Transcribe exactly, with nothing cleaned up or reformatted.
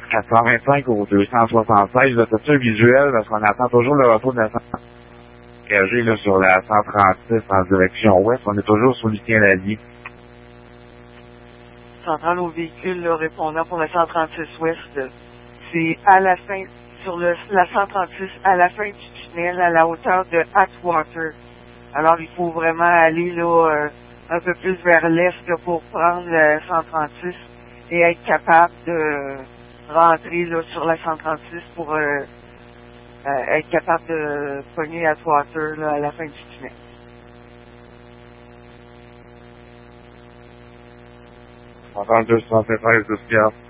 quatre cent vingt-cinq au deux cent soixante-seize, là, c'est un visuel, parce qu'on attend toujours le retour de la engagé, là, sur la cent trente-six en direction ouest. On est toujours sur l'itinéraire. Centrale au véhicule, là, répondant pour la cent trente-six ouest. C'est à la fin, sur le, la cent trente-six, à la fin du tunnel, à la hauteur de Atwater. Alors, il faut vraiment aller, là, euh, un peu plus vers l'est, là, pour prendre le cent trente-six et être capable de rentrer, là, sur la cent trente-six pour, euh, euh, être capable de pogner Atwater, là, à la fin du tunnel. Entendre deux cent soixante-treize, deux Pierre.